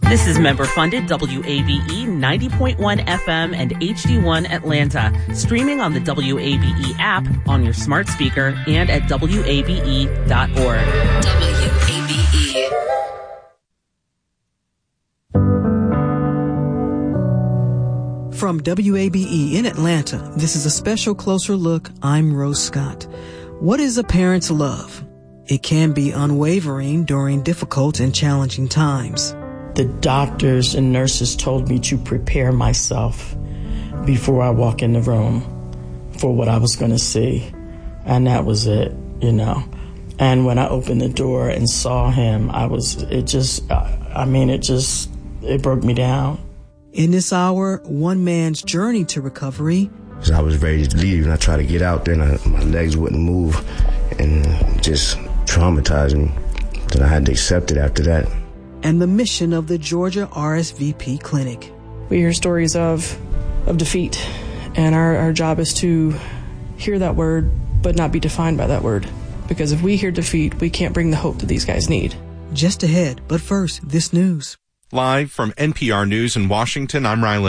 This is member-funded WABE 90.1 FM and HD1 Atlanta, streaming on the WABE app, on your smart speaker, and at WABE.org. WABE. From WABE in Atlanta, this is a special closer look. I'm Rose Scott. What is a parent's love? It can be unwavering during difficult and challenging times. The doctors and nurses told me to prepare myself before I walk in the room for what I was going to see. And that was it, you know. And when I opened the door and saw him, it broke me down. In this hour, one man's journey to recovery. So I was ready to leave, and I tried to get out there, and my legs wouldn't move, and just traumatized me. Then I had to accept it after that. And the mission of the Georgia RSVP Clinic. We hear stories of defeat, and our job is to hear that word, but not be defined by that word. Because if we hear defeat, we can't bring the hope that these guys need. Just ahead, but first, this news. Live from NPR News in Washington, I'm Rylan